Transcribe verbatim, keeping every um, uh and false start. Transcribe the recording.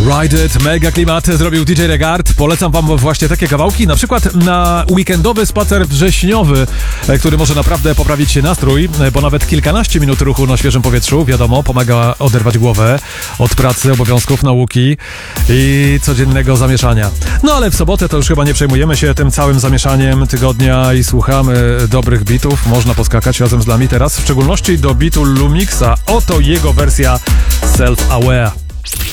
Ride It, mega klimat zrobił D J Regard. Polecam wam właśnie takie kawałki, na przykład na weekendowy spacer wrześniowy, który może naprawdę poprawić nastrój, bo nawet kilkanaście minut ruchu na świeżym powietrzu, wiadomo, pomaga oderwać głowę od pracy, obowiązków, nauki i codziennego zamieszania. No ale w sobotę to już chyba nie przejmujemy się tym całym zamieszaniem tygodnia i słuchamy dobrych bitów. Można poskakać razem z nami teraz, w szczególności do bitu Lumixa. Oto jego wersja Self-Aware.